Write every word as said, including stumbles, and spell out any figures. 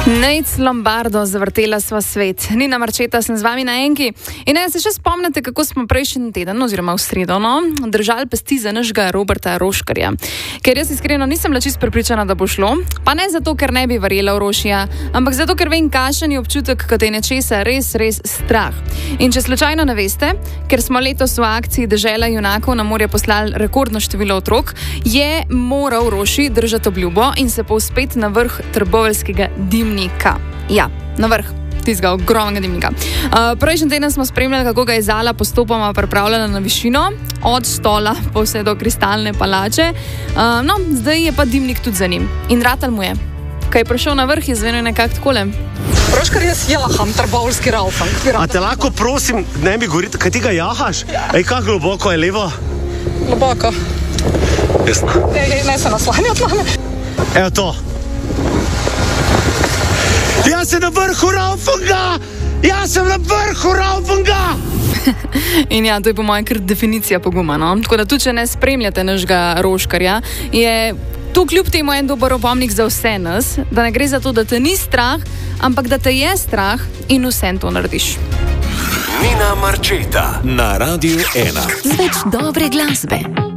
Nate Lombardo, zavrtela sva svet. Nina Marčeta sem z vami na enki. In ne, se še spomnite, kako smo prejšnji teden, oziroma v sredo, no, držali pesti za našega Roberta Roškarja. Ker jaz iskreno nisem bila čisto prepričana, da bo šlo. Pa ne zato, ker ne bi verjela v Rošija, ampak zato, ker vem, kakšen je občutek, ko te je nečesa res, res strah. In če slučajno ne veste, ker smo letos v akciji Dežela junakov na morje poslali rekordno število otrok, je moral Roši držati obljubo in se povzpeti na vrh trboveljskega dimnika. Ja, na vrh tistega ogromnega dimnika. Uh, prejšnji teden smo spremljali, kako ga je Zala postopoma pripravljala na višino, od stola pa vse do kristalne palače. Uh, no, zdaj je pa dimnik tudi za njim. In ratal mu je. Ko je prišel na vrh, je zvenel nekako takole. Roškar, jaz jaham trboveljski raufang. A te lahko prosim, ne mi govoriti, kaj ti ga jahaš? Ja. Ej, kako globoko je levo? Globoko. Jasno. Ej, ej, ne se naslanjati na me. Evo to. Jaz sem na vrhu raufanga! Jaz sem na vrhu raufanga! In ja, to je po mojem kar definicija poguma, no? Tako da tudi, če ne spremljate našega Roškarja, je to kljub temu en dober opomnik za vse nas, da ne gre za to, da te ni strah, ampak da te je strah in vsem to narediš. Nina Marčeta na Radiu ena. Z več dobre glasbe.